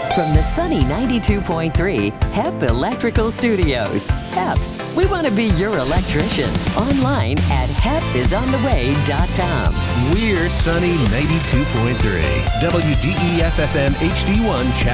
From the sunny 92.3 HEP Electrical Studios. HEP, we want to be your electrician. Online at hepisontheway.com. We're Sunny 92.3. WDEF FM HD1